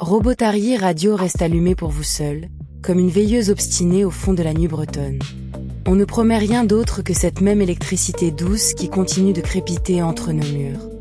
Robotarier Radio reste allumé pour vous seul, comme une veilleuse obstinée au fond de la nuit bretonne. On ne promet rien d'autre que cette même électricité douce qui continue de crépiter entre nos murs.